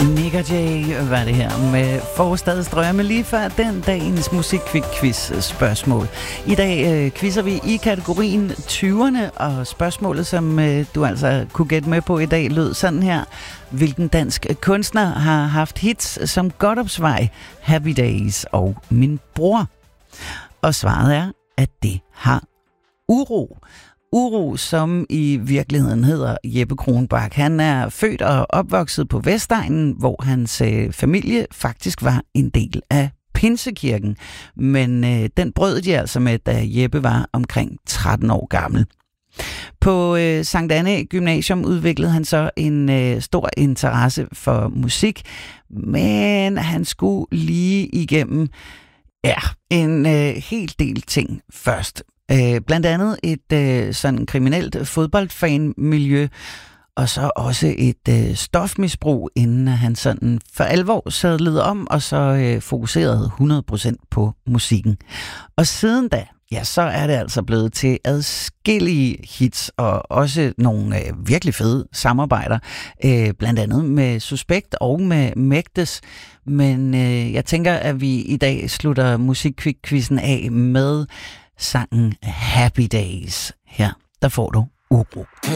Nick og Jay var det her med Forstadsdrømme lige før den dagens musikquiz spørgsmål. I dag quizzer vi i kategorien 20'erne, og spørgsmålet, som du altså kunne gætte med på i dag, lød sådan her. Hvilken dansk kunstner har haft hits som Godopsvej, Happy Days og Min Bror? Og svaret er, at det har Uro. Uro, som i virkeligheden hedder Jeppe Kronbak. Han er født og opvokset på Vestegnen, hvor hans familie faktisk var en del af Pinsekirken. Men den brød de altså med, da Jeppe var omkring 13 år gammel. På Sankt Anne Gymnasium udviklede han så en stor interesse for musik, men han skulle lige igennem en hel del ting først. Blandt andet et sådan kriminelt fodboldfanmiljø, og så også et stofmisbrug, inden han sådan for alvor sadlede om, og så fokuserede 100% på musikken. Og siden da, ja, så er det altså blevet til adskillige hits, og også nogle virkelig fede samarbejder, blandt andet med Suspekt og med Mægtes. Men jeg tænker, at vi i dag slutter musikquizzen af med sangen Happy Days. Her, der får du Uro.